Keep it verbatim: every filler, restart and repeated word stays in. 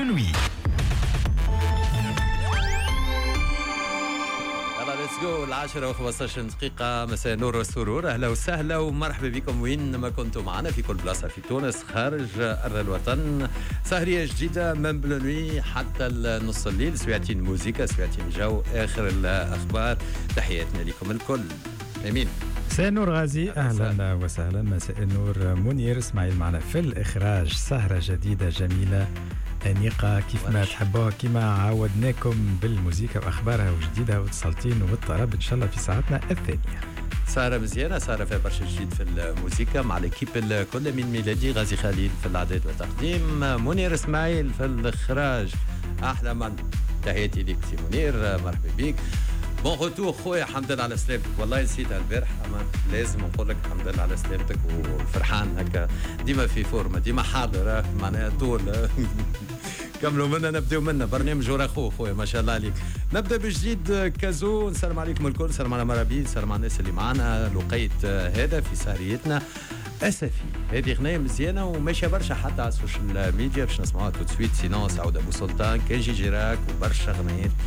nuit. ليتس جو العاشرة وخمسطعش دقيقة مساء النور والسرور. أهلا وسهلا ومرحبا بكم وين ما كنتم معنا في كل بلاصة في تونس خارج أرض الوطن. سهرية جديدة من بلونوي حتى نص الليل. سمعتين موسيقى، سمعتين جو، آخر الأخبار. تحياتنا لكم الكل. أمين. مساء النور غازي، اهلا وسهلا. مساء النور منير اسماعيل معنا في الاخراج. سهره جديده جميله انيقه كيف ما تحبوها، كما عودناكم بالموسيقى واخبارها وجديدها واتصالتين والطرب ان شاء الله في ساعتنا الثانيه. سهرة مزيانة، سهرة فيها برشا جديد في الموسيقى مع الكيب الكل. من ميلادي غازي خليل في الإعداد والتقديم، منير اسماعيل في الإخراج. أحلى من تحياتي ليك سي منير، مرحبا بك. بون روتور خويا، الحمد لله على سلامتك. والله نسيتها البارح اما لازم نقول لك الحمد لله على سلامتك وفرحان هكا. ديما في فورمه، ديما حاضر معناها طول. كملوا منا نبداو منا برنامج ورا خو خويا ما شاء الله عليك. نبدا بجديد كازو. نسلم عليكم الكل، نسلم على مرابي، نسلم على الناس اللي معنا لقيت هذا في سهريتنا. اسفي هذه غنية مزيانه وماشيه برشا حتى على السوشيال ميديا باش نسمعوها تو سويت. سينون سعود ابو سلطان، كان جي جيراك وبرشا غنيات